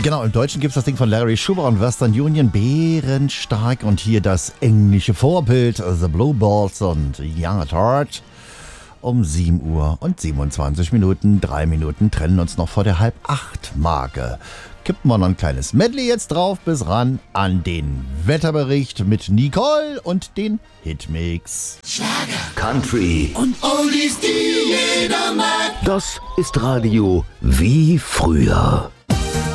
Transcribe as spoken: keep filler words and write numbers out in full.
Genau, im Deutschen gibt es das Ding von Larry Schubert und Western Union, bärenstark. Und hier das englische Vorbild, The Blue Balls und Young at Heart. Um sieben Uhr und siebenundzwanzig Minuten, drei Minuten trennen uns noch vor der halb acht Marke. Kippen wir noch ein kleines Medley jetzt drauf bis ran an den Wetterbericht mit Nicole und den Hitmix. Schlager, Country und Oldies, die jeder mag. Das ist Radio wie früher.